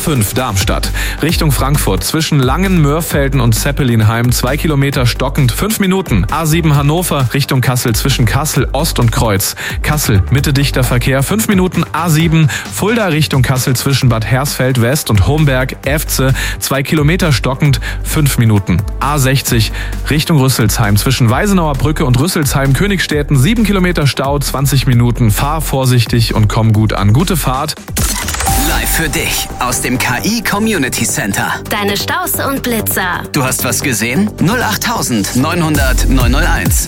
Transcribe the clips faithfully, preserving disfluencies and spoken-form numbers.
fünf Darmstadt. Richtung Frankfurt zwischen Langen-Mörfelden und Zeppelinheim zwei Kilometer stockend, fünf Minuten. A sieben Hannover Richtung Kassel zwischen Kassel Ost und Kreuz. Kassel, Mitte dichter Verkehr, fünf Minuten. A sieben Fulda Richtung Kassel zwischen Bad Hersfeld West und Homberg, Efze, zwei Kilometer stockend, fünf Minuten. A sechzig Richtung Rüsselsheim zwischen Weisenauer Brücke und Rüsselsheim Königstädten, sieben Kilometer Stau, zwanzig Minuten. Fahr vorsichtig und komm gut an. Gute Fahrt. Live für dich aus dem K I Community Center. Deine Staus und Blitzer. Du hast was gesehen? null acht neunhundert neunhunderteins.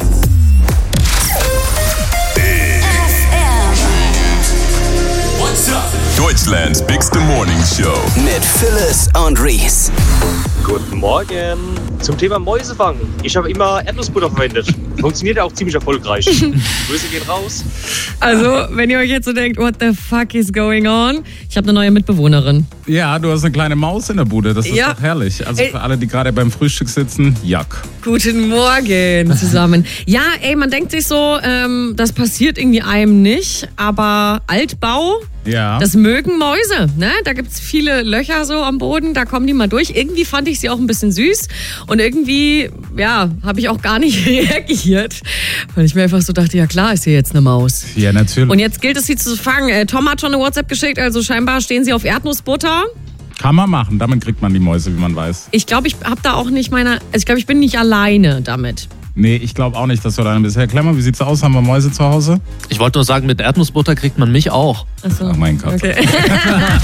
Deutschlands bigste Morning Show. Mit Phyllis und Reese. Guten Morgen. Zum Thema Mäusefang. Ich habe immer Erdnussbutter verwendet. Funktioniert auch ziemlich erfolgreich. Grüße gehen raus. Also, wenn ihr euch jetzt so denkt, what the fuck is going on? Ich habe eine neue Mitbewohnerin. Ja, du hast eine kleine Maus in der Bude. Das ist Ja. doch herrlich. Also für alle, die gerade beim Frühstück sitzen, Jack. Guten Morgen zusammen. Ja, ey, man denkt sich so, ähm, das passiert irgendwie einem nicht, aber Altbau, Ja. das mögen Mäuse, ne? Da gibt's viele Löcher so am Boden, da kommen die mal durch. Irgendwie fand ich sie auch ein bisschen süß und irgendwie, ja, habe ich auch gar nicht reagiert, weil ich mir einfach so dachte, ja klar ist hier jetzt eine Maus. ja, natürlich. Und jetzt gilt es, sie zu fangen. Äh, Tom hat schon eine WhatsApp geschickt, also scheinbar stehen sie auf Erdnussbutter. Kann man machen. Damit kriegt man die Mäuse, wie man weiß. Ich glaube, ich habe da auch nicht meine, also ich glaube, ich bin nicht alleine damit. Nee, ich glaube auch nicht, dass du alleine bist. Herr Klemmer, wie sieht's aus? Haben wir Mäuse zu Hause? Ich wollte nur sagen, mit Erdnussbutter kriegt man mich auch. Ach so. Ach mein Gott. Okay.